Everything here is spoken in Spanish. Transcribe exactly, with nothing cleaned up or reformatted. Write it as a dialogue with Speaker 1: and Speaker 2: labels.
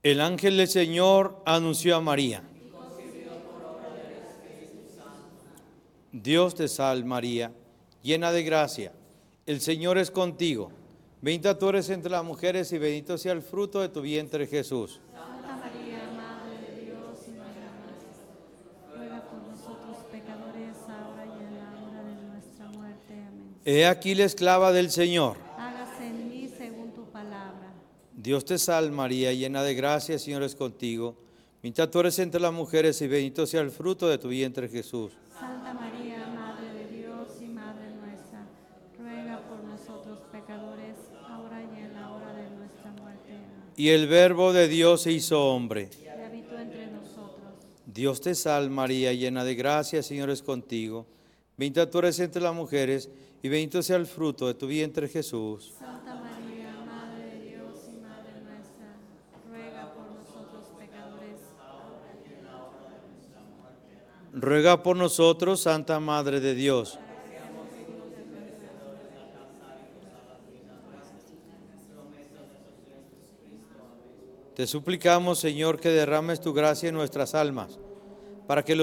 Speaker 1: El ángel del Señor anunció a María. Dios te salve María, llena de gracia, el Señor es contigo. Bendita tú eres entre las mujeres y bendito sea el fruto de tu vientre Jesús.
Speaker 2: Santa María, Madre de Dios y Madre nuestra, ruega por nosotros pecadores, ahora y en la hora de nuestra muerte. Amén.
Speaker 1: He aquí la esclava del Señor.
Speaker 2: Hágase en mí según tu palabra.
Speaker 1: Dios te salve María, llena de gracia, el Señor es contigo. Bendita tú eres entre las mujeres y bendito sea el fruto de tu vientre Jesús.
Speaker 2: Santa María, Madre de Dios y Madre nuestra, ruega por nosotros pecadores, ahora y en la hora de nuestra muerte. Amén.
Speaker 1: Y el Verbo de Dios se hizo hombre.
Speaker 2: Y habitó entre nosotros.
Speaker 1: Dios te salve María, llena de gracia, el Señor es contigo. Bendita tú eres entre las mujeres y bendito sea el fruto de tu vientre Jesús.
Speaker 2: Santa María, Madre de Dios y Madre nuestra, ruega por nosotros pecadores, ahora y en la hora de nuestra muerte.
Speaker 1: Ruega por nosotros, Santa Madre de Dios. Te suplicamos, Señor, que derrames tu gracia en nuestras almas, para que los